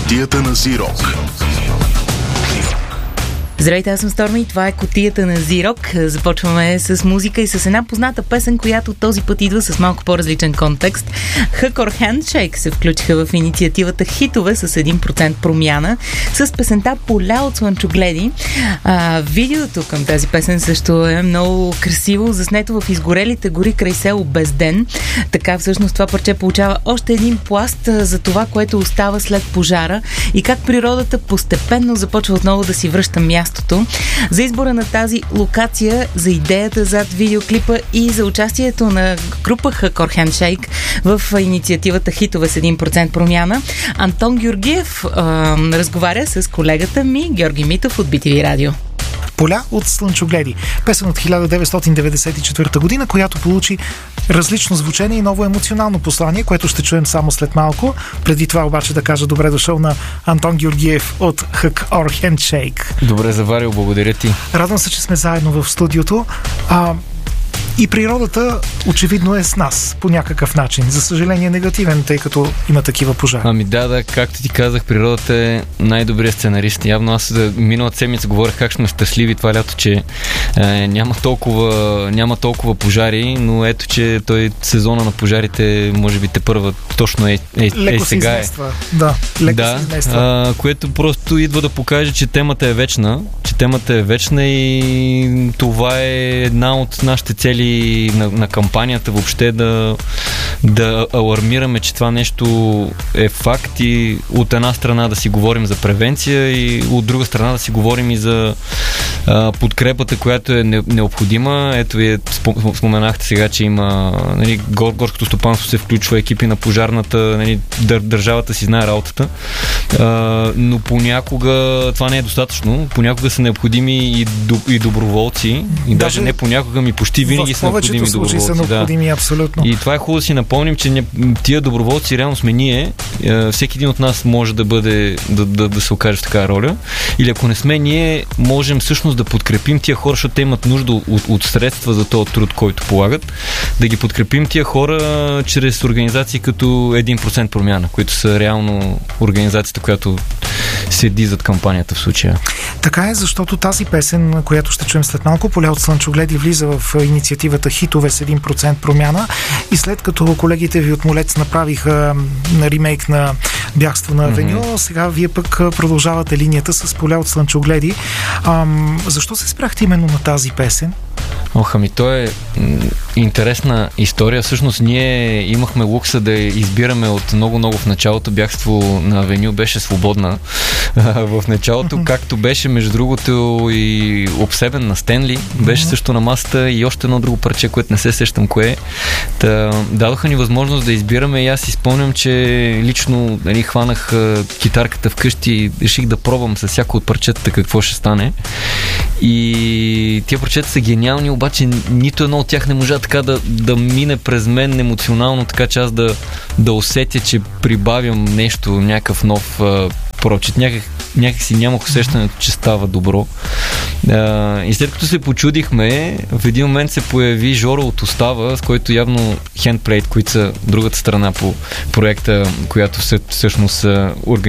Кутията на Зирок. Здравейте, аз съм Сторми и това е Кутията на Зирок. Започваме с музика и с една позната песен, която този път идва с малко по-различен контекст. Hook or Handshake се включиха в инициативата Хитове с 1% промяна с песента Поля от слънчогледи. Видеото към тази песен също е много красиво, заснето в изгорелите гори край село Безден. Така всъщност това парче получава още един пласт за това, което остава след пожара и как природата постепенно започва отново да си връща мястото. За избора на тази локация, за идеята зад видеоклипа и за участието на група Hook or Handshake в инициативата Хитове с 1% промяна, Антон Георгиев разговаря с колегата ми Георги Митов от BTV Радио. Поля от слънчогледи. Песен от 1994 година, която получи различно звучение и ново емоционално послание, което ще чуем само след малко. Преди това обаче да кажа добре дошъл на Антон Георгиев от Hook or Handshake. Добре заварил, благодаря ти. Радвам се, че сме заедно в студиото. И природата очевидно е с нас по някакъв начин. За съжаление негативен, тъй като има такива пожари. Да, както ти казах, природата е най-добрият сценарист. Явно аз миналата седмица говорих как сме щастливи това лято, че няма толкова пожари, но ето, че той сезона на пожарите може би те първа точно леко се сега измества. Се измества. Което просто идва да покаже, че темата е вечна. И това е една от нашите цели на кампанията въобще да алармираме, че това нещо е факт и от една страна да си говорим за превенция и от друга страна да си говорим и за подкрепата, която е необходима. Ето вие споменахте сега, че има горското стопанство се включва, екипи на пожарната, държавата си знае работата, но понякога това не е достатъчно. Понякога са необходими и доброволци и даже не понякога, ми почти винаги са необходими доброволци. Са необходими, абсолютно. И това е хубаво да си напомним, че тия доброволци реално сме ние. Всеки един от нас може да се окаже в такава роля. Или ако не сме ние, можем всъщност да подкрепим тия хора, защото те имат нужда от средства за този труд, който полагат. Да ги подкрепим тия хора чрез организации като 1% промяна, които са реално организацията, която седи зад кампанията в случая. Така е, защото тази песен, която ще чуем след малко, Поля от слънчогледи, влиза в инициативата Хитове с 1% промяна и след като колегите ви от Молец направиха ремейк на Бягство на Авеню, сега вие пък продължавате линията с Поля от слънчогледи. Защо се спряхте именно на тази песен? То е интересна история. Всъщност ние имахме лукса да избираме от много в началото. Бягство на Авеню беше свободна. В началото, както беше между другото и Обсебен на Стенли, беше също на масата и още едно друго парче, което не се сещам кое. Дадоха ни възможност да избираме и аз си спомням, че лично хванах китарката вкъщи и реших да пробвам с всяко от парчетата какво ще стане. И тия парчета са гениални, обаче нито едно от тях не можа така да мине през мен емоционално, така че аз да усетя, че прибавям нещо, някакъв нов прочит. Някак си нямах усещането, че става добро. И след като се почудихме, в един момент се появи Жоро от Остава, с който явно Handplate, които са другата страна по проекта, която всъщност